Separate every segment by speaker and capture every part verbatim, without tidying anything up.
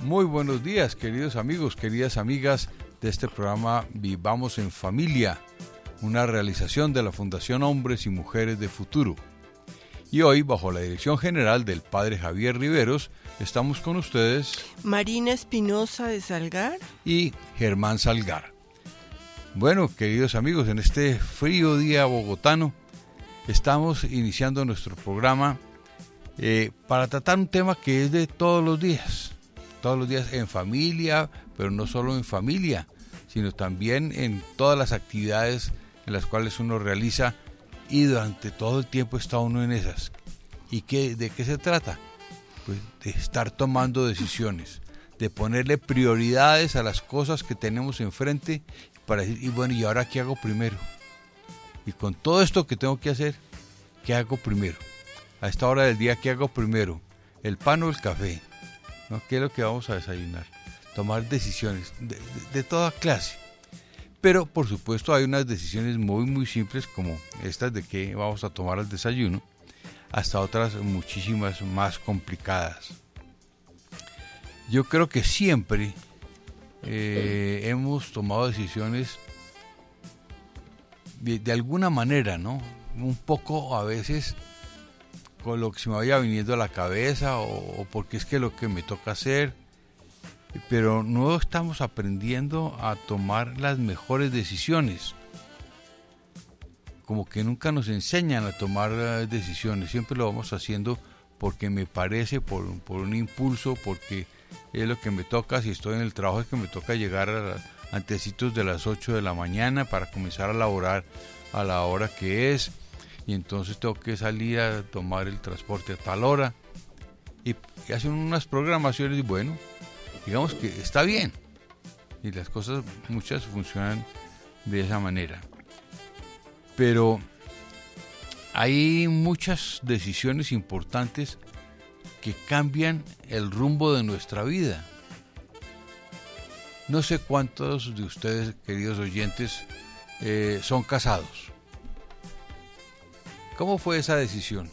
Speaker 1: Muy buenos días, queridos amigos, queridas amigas de este programa Vivamos en Familia, una realización de la Fundación Hombres y Mujeres de Futuro. Y hoy, bajo la dirección general del Padre Javier Riveros, estamos con ustedes
Speaker 2: Marina Espinosa de Salgar
Speaker 1: y Germán Salgar. Bueno, queridos amigos, en este frío día bogotano estamos iniciando nuestro programa eh, para tratar un tema que es de todos los días, todos los días en familia, pero no solo en familia, sino también en todas las actividades en las cuales uno realiza y durante todo el tiempo está uno en esas. ¿Y qué, de qué se trata? Pues de estar tomando decisiones, de ponerle prioridades a las cosas que tenemos enfrente para decir, y bueno, ¿y ahora qué hago primero? Y con todo esto que tengo que hacer, ¿qué hago primero? A esta hora del día, ¿qué hago primero? ¿El pan o el café? ¿No? ¿Qué es lo que vamos a desayunar? Tomar decisiones de, de, de toda clase. Pero, por supuesto, hay unas decisiones muy, muy simples, como estas de qué vamos a tomar al desayuno, hasta otras muchísimas más complicadas. Yo creo que siempre eh, hemos tomado decisiones de, de alguna manera, ¿no? Un poco a veces con lo que se me vaya viniendo a la cabeza o, o porque es que lo que me toca hacer, pero no estamos aprendiendo a tomar las mejores decisiones. Como que nunca nos enseñan a tomar decisiones, siempre lo vamos haciendo porque me parece, por, por un impulso, porque es lo que me toca. Si estoy en el trabajo es que me toca llegar a antecitos de las ocho de la mañana para comenzar a laborar a la hora que es, y entonces tengo que salir a tomar el transporte a tal hora, y, y hacen unas programaciones y bueno, digamos que está bien, y las cosas muchas funcionan de esa manera. Pero hay muchas decisiones importantes que cambian el rumbo de nuestra vida. No sé cuántos de ustedes, queridos oyentes, eh, son casados. ¿Cómo fue esa decisión?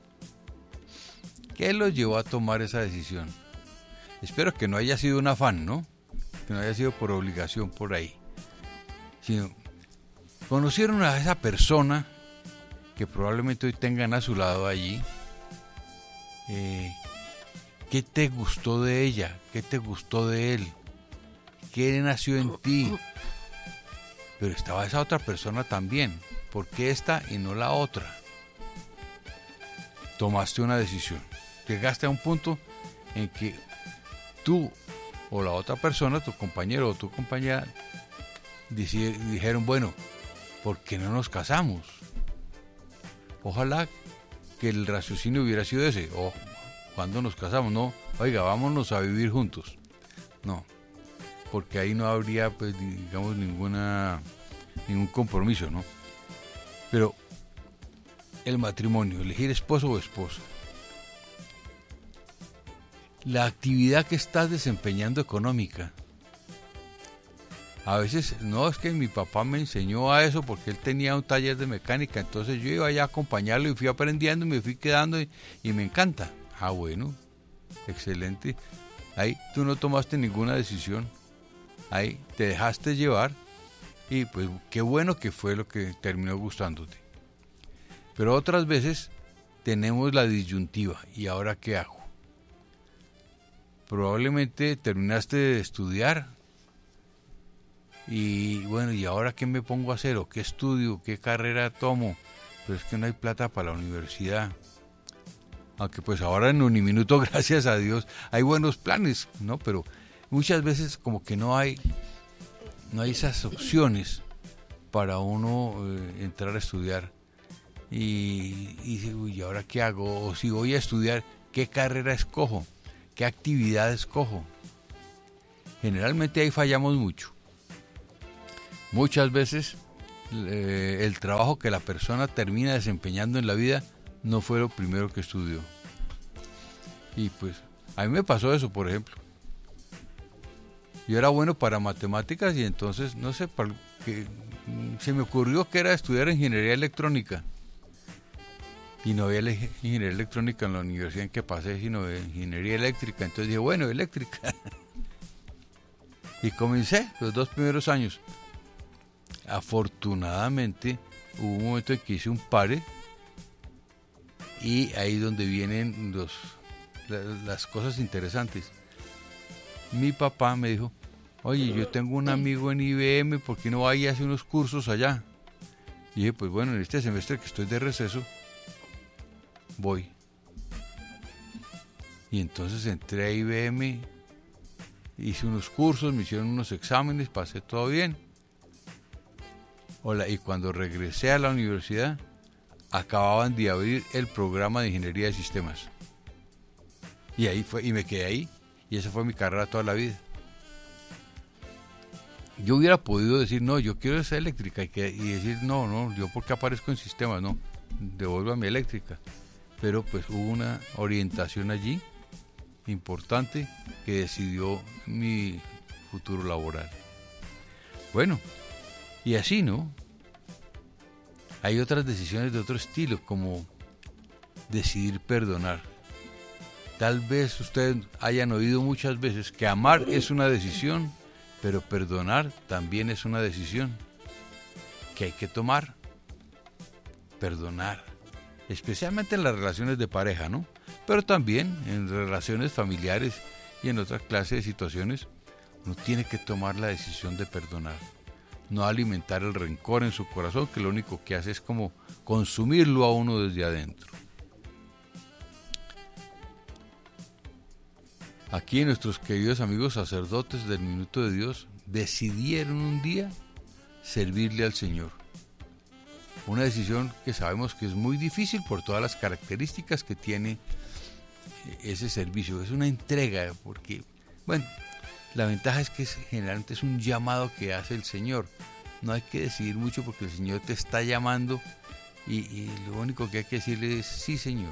Speaker 1: ¿Qué los llevó a tomar esa decisión? Espero que no haya sido un afán, ¿no? Que no haya sido por obligación por ahí. Sino, conocieron a esa persona que probablemente hoy tengan a su lado allí. Eh, ¿Qué te gustó de ella? ¿Qué te gustó de él? ¿Qué nació en ti? Pero estaba esa otra persona también. ¿Por qué esta y no la otra? Tomaste una decisión. Llegaste a un punto en que tú o la otra persona, tu compañero o tu compañera, dijeron, bueno, ¿por qué no nos casamos? Ojalá que el raciocinio hubiera sido ese. O, ¿cuándo nos casamos? No, oiga, vámonos a vivir juntos. No, porque ahí no habría, pues, digamos, ninguna, ningún compromiso, ¿no? Pero el matrimonio, elegir esposo o esposa, la actividad que estás desempeñando económica. A veces, no, es que mi papá me enseñó a eso porque él tenía un taller de mecánica, entonces yo iba allá a acompañarlo y fui aprendiendo y me fui quedando y, y me encanta. Ah, bueno, excelente. Ahí tú no tomaste ninguna decisión, ahí te dejaste llevar y pues qué bueno que fue lo que terminó gustándote. Pero otras veces tenemos la disyuntiva, ¿y ahora qué hago? Probablemente terminaste de estudiar y bueno, ¿y ahora qué me pongo a hacer? ¿O qué estudio? ¿Qué carrera tomo? Pero es que no hay plata para la universidad. Aunque pues ahora en Uniminuto, gracias a Dios, hay buenos planes, ¿no? Pero muchas veces como que no hay, no hay esas opciones para uno eh, entrar a estudiar. Y, y dice, uy, ¿y ahora qué hago? O si voy a estudiar, ¿qué carrera escojo? ¿Qué actividad escojo? Generalmente ahí fallamos mucho. Muchas veces eh, el trabajo que la persona termina desempeñando en la vida no fue lo primero que estudió. Y pues a mí me pasó eso, por ejemplo. Yo era bueno para matemáticas y entonces, no sé, para que, se me ocurrió que era estudiar ingeniería electrónica. Y no había ingeniería electrónica en la universidad en que pasé, sino de ingeniería eléctrica. Entonces dije, bueno, eléctrica. Y comencé los dos primeros años. Afortunadamente, hubo un momento en que hice un pare y ahí es donde vienen los, las cosas interesantes. Mi papá me dijo, oye, yo tengo un amigo en I B M, ¿por qué no va y hace unos cursos allá? Y dije, pues bueno, en este semestre que estoy de receso, voy. Y entonces entré a I B M, hice unos cursos, me hicieron unos exámenes, pasé todo bien. Hola, y cuando regresé a la universidad, acababan de abrir el programa de Ingeniería de Sistemas. Y ahí fue, y me quedé ahí, y esa fue mi carrera toda la vida. Yo hubiera podido decir, no, yo quiero ser eléctrica, y, que, y decir, no, no, yo porque aparezco en sistemas, no, devuelvo a mi eléctrica. Pero pues hubo una orientación allí importante que decidió mi futuro laboral. Bueno, y así, ¿no? Hay otras decisiones de otro estilo, como decidir perdonar. Tal vez ustedes hayan oído muchas veces que amar es una decisión, pero perdonar también es una decisión que hay que tomar. Perdonar, especialmente en las relaciones de pareja, ¿no? Pero también en relaciones familiares y en otras clases de situaciones, uno tiene que tomar la decisión de perdonar. No alimentar el rencor en su corazón, que lo único que hace es como consumirlo a uno desde adentro. Aquí nuestros queridos amigos sacerdotes del Minuto de Dios decidieron un día servirle al Señor. Una decisión que sabemos que es muy difícil por todas las características que tiene ese servicio. Es una entrega, porque, bueno, la ventaja es que generalmente es un llamado que hace el Señor. No hay que decidir mucho porque el Señor te está llamando y, y lo único que hay que decirle es sí, Señor.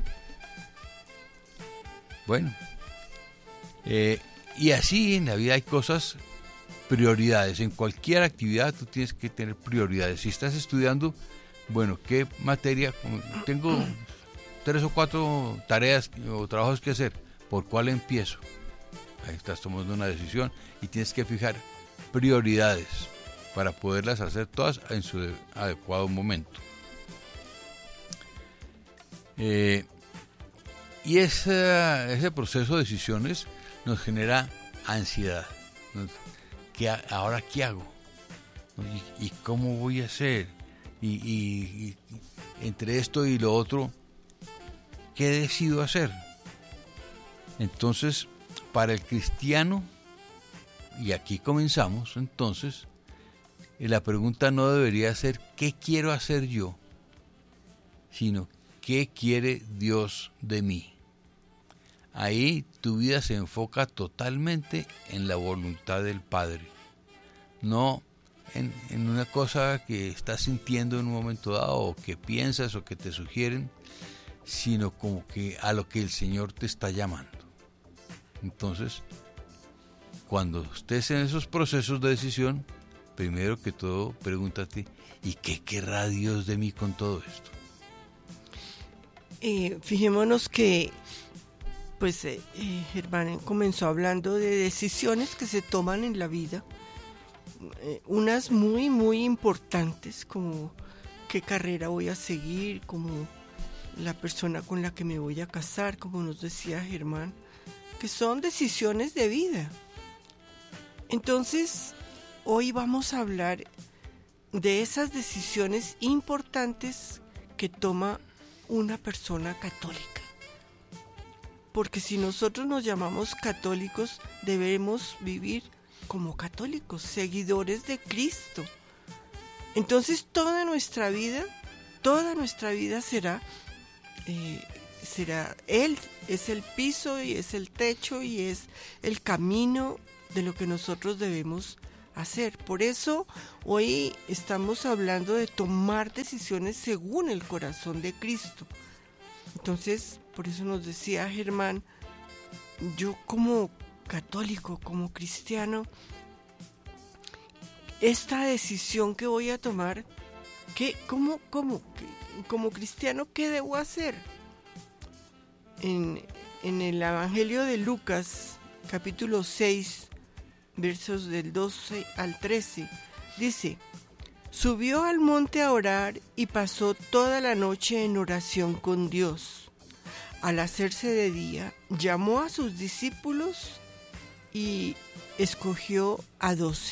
Speaker 1: Bueno, eh, y así en la vida hay cosas, prioridades. En cualquier actividad tú tienes que tener prioridades. Si estás estudiando, bueno, ¿qué materia? Tengo tres o cuatro tareas o trabajos que hacer. ¿Por cuál empiezo? Ahí estás tomando una decisión y tienes que fijar prioridades para poderlas hacer todas en su adecuado momento. Eh, y ese, ese proceso de decisiones nos genera ansiedad. ¿Qué, ¿Ahora qué hago? ¿Y, y cómo voy a hacer? Y, y, y entre esto y lo otro, ¿qué decido hacer? Entonces, para el cristiano, y aquí comenzamos, entonces, la pregunta no debería ser ¿qué quiero hacer yo? Sino ¿qué quiere Dios de mí? Ahí tu vida se enfoca totalmente en la voluntad del Padre, no en, en una cosa que estás sintiendo en un momento dado, o que piensas o que te sugieren, sino como que a lo que el Señor te está llamando. Entonces, cuando estés en esos procesos de decisión, primero que todo, pregúntate, ¿y qué querrá Dios de mí con todo esto?
Speaker 2: Eh, fijémonos que, pues, eh, eh, Germán comenzó hablando de decisiones que se toman en la vida, eh, unas muy, muy importantes, como qué carrera voy a seguir, como la persona con la que me voy a casar, como nos decía Germán, que son decisiones de vida. Entonces, hoy vamos a hablar de esas decisiones importantes que toma una persona católica. Porque si nosotros nos llamamos católicos, debemos vivir como católicos, seguidores de Cristo. Entonces, toda nuestra vida, toda nuestra vida será, eh, será Él, es el piso y es el techo y es el camino de lo que nosotros debemos hacer. Por eso hoy estamos hablando de tomar decisiones según el corazón de Cristo. Entonces, por eso nos decía Germán, yo como católico, como cristiano, esta decisión que voy a tomar, ¿qué, cómo, cómo, qué, como cristiano, ¿qué debo hacer? En, en el Evangelio de Lucas, capítulo seis, versos del doce al trece. Dice: subió al monte a orar y pasó toda la noche en oración con Dios. Al hacerse de día, llamó a sus discípulos y escogió a doce.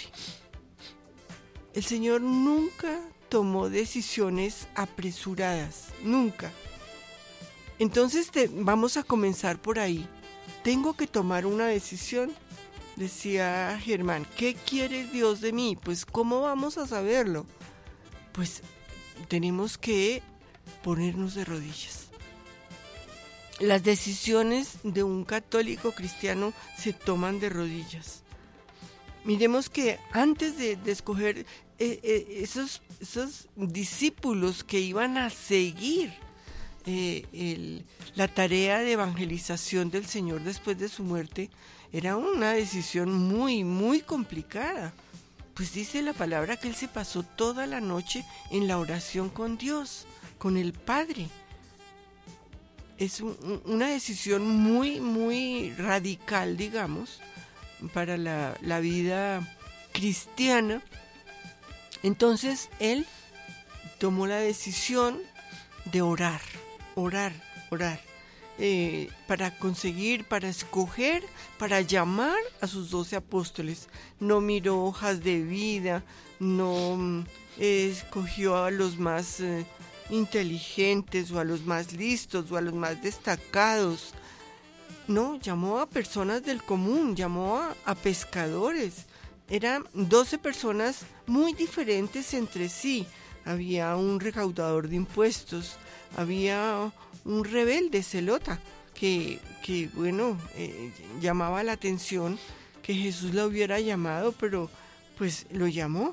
Speaker 2: El Señor nunca tomó decisiones apresuradas, nunca. Entonces te, vamos a comenzar por ahí. Tengo que tomar una decisión. Decía Germán, ¿qué quiere Dios de mí? Pues, ¿cómo vamos a saberlo? Pues tenemos que ponernos de rodillas. Las decisiones de un católico cristiano se toman de rodillas. Miremos que antes de, de escoger eh, eh, esos, esos discípulos que iban a seguir eh, el, la tarea de evangelización del Señor después de su muerte, era una decisión muy, muy complicada. Pues dice la palabra que él se pasó toda la noche en la oración con Dios, con el Padre. Es un, una decisión muy, muy radical, digamos, para la, la vida cristiana. Entonces él tomó la decisión de orar, orar, orar, eh, para conseguir, para escoger, para llamar a sus doce apóstoles. No miró hojas de vida, no eh, escogió a los más eh, inteligentes o a los más listos o a los más destacados. No, llamó a personas del común, llamó a, a pescadores. Eran doce personas muy diferentes entre sí. Había un recaudador de impuestos, había un rebelde celota que, que bueno, eh, llamaba la atención que Jesús lo hubiera llamado, pero pues lo llamó.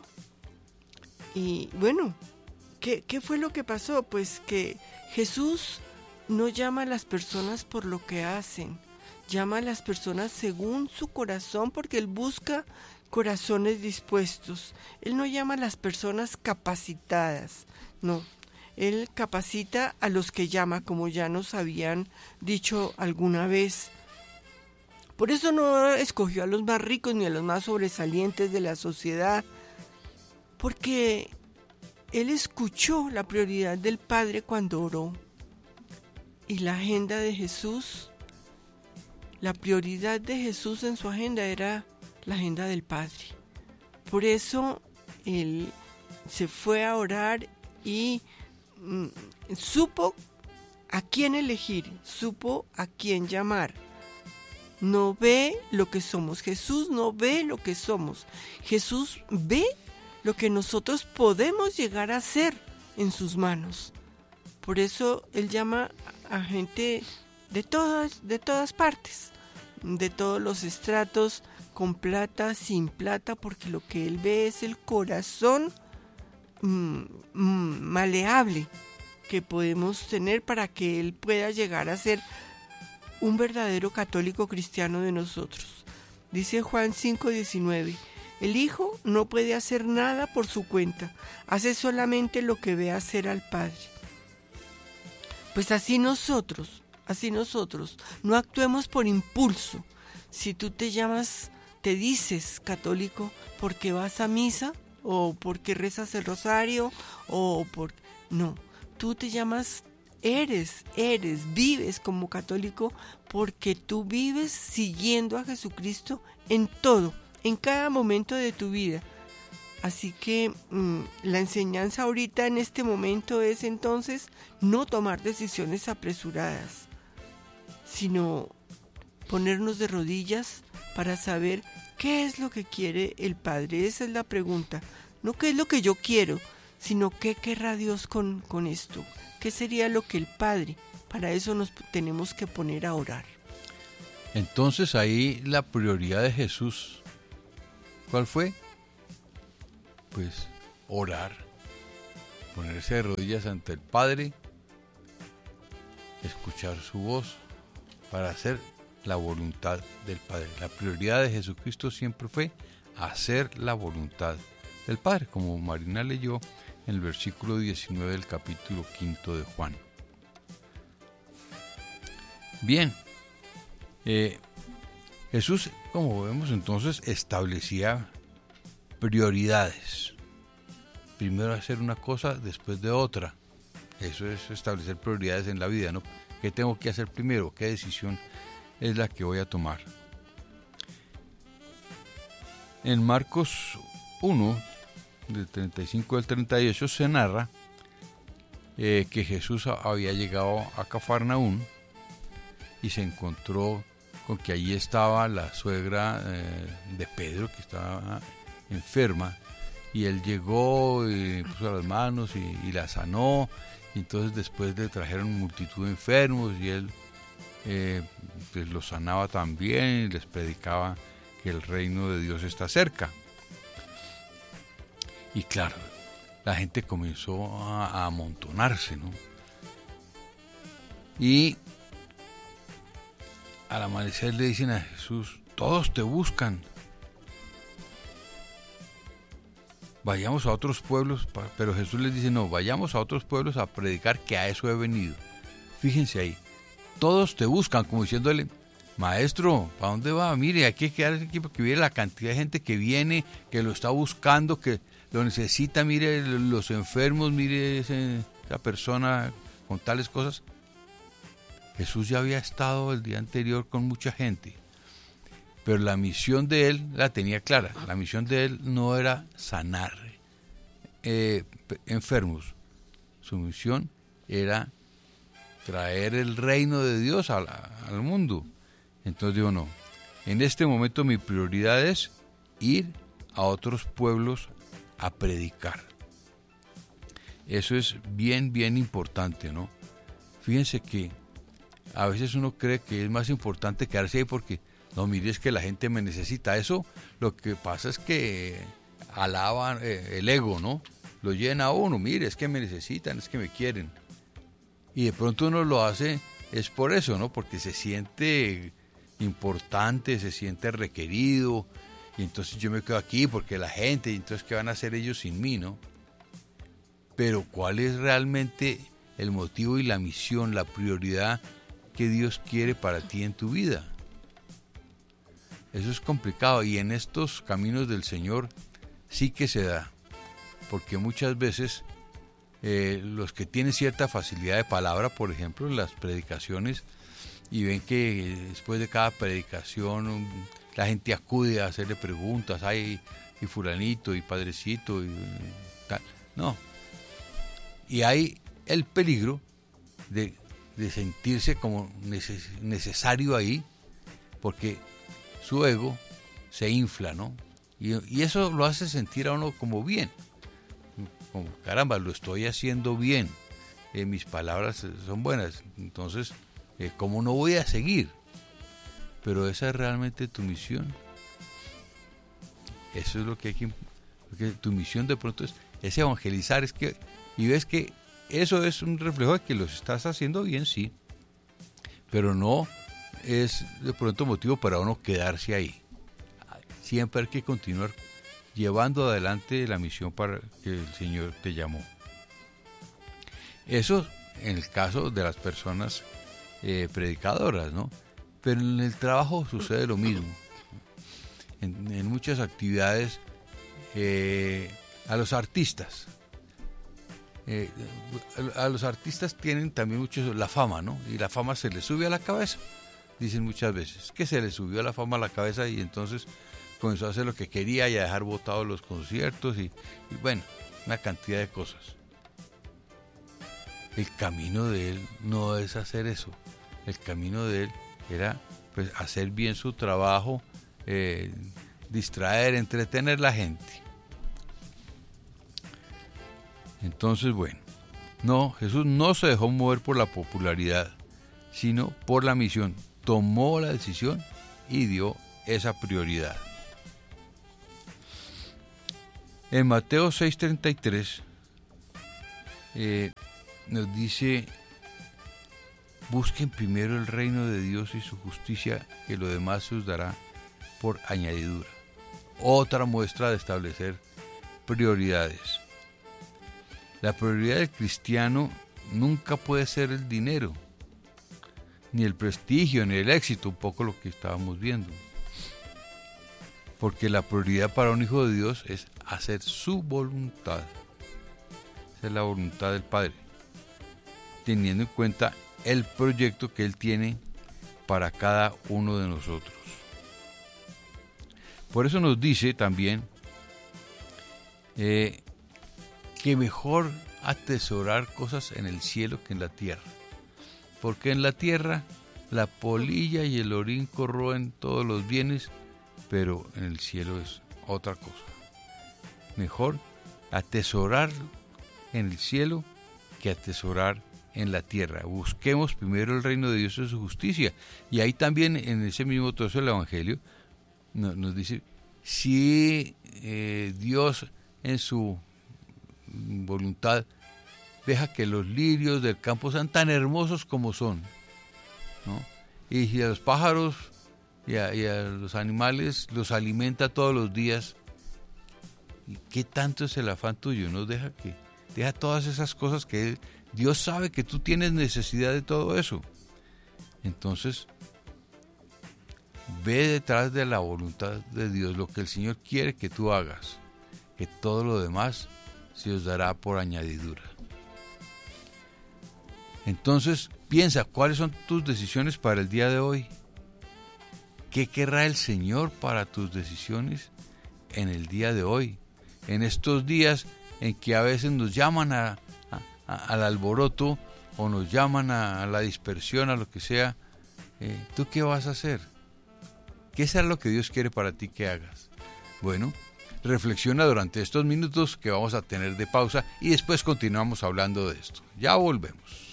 Speaker 2: Y bueno, ¿qué, qué fue lo que pasó? Pues que Jesús no llama a las personas por lo que hacen, llama a las personas según su corazón, porque Él busca corazones dispuestos. Él no llama a las personas capacitadas, no. Él capacita a los que llama, como ya nos habían dicho alguna vez. Por eso no escogió a los más ricos ni a los más sobresalientes de la sociedad, porque Él escuchó la prioridad del Padre cuando oró. Y la agenda de Jesús, la prioridad de Jesús en su agenda era la agenda del Padre. Por eso Él se fue a orar y mm, supo a quién elegir, supo a quién llamar. No ve lo que somos. Jesús no ve lo que somos. Jesús ve lo que nosotros podemos llegar a ser en sus manos. Por eso Él llama a gente de todas, de todas partes, de todos los estratos, con plata, sin plata, porque lo que Él ve es el corazón mm, mm, maleable que podemos tener para que Él pueda llegar a ser un verdadero católico cristiano de nosotros. Dice Juan cinco diecinueve, el Hijo no puede hacer nada por su cuenta, hace solamente lo que ve hacer al Padre. Pues así nosotros, así nosotros, no actuemos por impulso. Si tú te llamas, te dices católico porque vas a misa o porque rezas el rosario o por... No, tú te llamas, eres, eres, vives como católico porque tú vives siguiendo a Jesucristo en todo, en cada momento de tu vida. Así que mmm, la enseñanza ahorita en este momento es entonces no tomar decisiones apresuradas, sino ponernos de rodillas para saber qué es lo que quiere el Padre. Esa es la pregunta. No qué es lo que yo quiero, sino qué querrá Dios con, con esto. ¿Qué sería lo que el Padre? Para eso nos tenemos que poner a orar.
Speaker 1: Entonces ahí la prioridad de Jesús, ¿cuál fue? Pues orar, ponerse de rodillas ante el Padre, escuchar su voz para hacer la voluntad del Padre. La prioridad de Jesucristo siempre fue hacer la voluntad del Padre, como Marina leyó en el versículo diecinueve del capítulo quinto de Juan. Bien, eh, Jesús, como vemos entonces, establecía prioridades. Primero hacer una cosa, después de otra. Eso es establecer prioridades en la vida, ¿no? ¿Qué tengo que hacer primero? ¿Qué decisión es la que voy a tomar? En Marcos uno, del treinta y cinco al treinta y ocho, se narra eh, que Jesús había llegado a Cafarnaún y se encontró con que allí estaba la suegra eh, de Pedro, que estaba enferma, y él llegó y puso las manos y, y la sanó, y entonces después le trajeron multitud de enfermos y él eh, pues los sanaba también y les predicaba que el reino de Dios está cerca. Y claro, la gente comenzó a, a amontonarse, ¿no? Y al amanecer le dicen a Jesús, todos te buscan. Vayamos a otros pueblos, pero Jesús les dice, no, vayamos a otros pueblos a predicar que a eso he venido. Fíjense ahí, todos te buscan, como diciéndole, maestro, ¿para dónde va? Mire, hay que quedarse aquí porque mire la cantidad de gente que viene, que lo está buscando, que lo necesita, mire los enfermos, mire ese, esa persona con tales cosas. Jesús ya había estado el día anterior con mucha gente, pero la misión de él la tenía clara. La misión de él no era sanar eh, enfermos. Su misión era traer el reino de Dios al, al mundo. Entonces digo, no, en este momento mi prioridad es ir a otros pueblos a predicar. Eso es bien, bien importante, ¿no? Fíjense que a veces uno cree que es más importante quedarse ahí porque, no, mire, es que la gente me necesita. Eso lo que pasa es que alaban eh, el ego, ¿no? Lo llena a uno, mire, es que me necesitan, es que me quieren. Y de pronto uno lo hace, es por eso, ¿no? Porque se siente importante, se siente requerido, y entonces yo me quedo aquí porque la gente, y entonces ¿qué van a hacer ellos sin mí, no? Pero ¿cuál es realmente el motivo y la misión, la prioridad que Dios quiere para ti en tu vida? Eso es complicado, y en estos caminos del Señor sí que se da, porque muchas veces eh, los que tienen cierta facilidad de palabra, por ejemplo, en las predicaciones, y ven que después de cada predicación la gente acude a hacerle preguntas, ay, y fulanito, y padrecito, y tal. No. Y hay el peligro de, de sentirse como neces- necesario ahí, porque su ego se infla, ¿no? Y, y eso lo hace sentir a uno como bien. Como, caramba, lo estoy haciendo bien. Eh, mis palabras son buenas. Entonces, eh, ¿cómo no voy a seguir? Pero esa es realmente tu misión. Eso es lo que hay que... Porque tu misión de pronto es, es evangelizar. Es que, y ves que eso es un reflejo de que los estás haciendo bien, sí. Pero no es de pronto motivo para uno quedarse ahí. Siempre hay que continuar llevando adelante la misión para que el Señor te llamó. Eso en el caso de las personas eh, predicadoras, ¿no? Pero en el trabajo sucede lo mismo. En, en muchas actividades, eh, a los artistas, eh, a los artistas tienen también mucho la fama, ¿no? Y la fama se les sube a la cabeza. Dicen muchas veces que se le subió la fama a la cabeza y entonces comenzó a hacer lo que quería y a dejar botados los conciertos y, y bueno, una cantidad de cosas. El camino de él no es hacer eso. El camino de él era pues hacer bien su trabajo, eh, distraer, entretener a la gente. Entonces, bueno, no, Jesús no se dejó mover por la popularidad, sino por la misión. Tomó la decisión y dio esa prioridad. En Mateo seis treinta y tres eh, nos dice: busquen primero el reino de Dios y su justicia, que lo demás se os dará por añadidura. Otra muestra de establecer prioridades. La prioridad del cristiano nunca puede ser el dinero, ni el prestigio, ni el éxito, un poco lo que estábamos viendo. porque la prioridad para un hijo de Dios es hacer su voluntad. Esa es la voluntad del Padre, teniendo en cuenta el proyecto que Él tiene para cada uno de nosotros. Por eso nos dice también eh, que mejor atesorar cosas en el cielo que en la tierra, porque en la tierra la polilla y el orín corroen todos los bienes, pero en el cielo es otra cosa. Mejor atesorar en el cielo que atesorar en la tierra. Busquemos primero el reino de Dios y su justicia. Y ahí también, en ese mismo trozo del Evangelio, nos dice, si eh, Dios en su voluntad deja que los lirios del campo sean tan hermosos como son, ¿no? Y si a los pájaros y a, y a los animales los alimenta todos los días, ¿qué tanto es el afán tuyo? No deja que deja todas esas cosas que Dios sabe que tú tienes necesidad de todo eso. Entonces, ve detrás de la voluntad de Dios, lo que el Señor quiere que tú hagas, que todo lo demás se os dará por añadidura. Entonces, piensa, ¿cuáles son tus decisiones para el día de hoy? ¿Qué querrá el Señor para tus decisiones en el día de hoy? En estos días en que a veces nos llaman a, a, al alboroto o nos llaman a, a la dispersión, a lo que sea, eh, ¿tú qué vas a hacer? ¿Qué será lo que Dios quiere para ti que hagas? Bueno, reflexiona durante estos minutos que vamos a tener de pausa y después continuamos hablando de esto. Ya volvemos.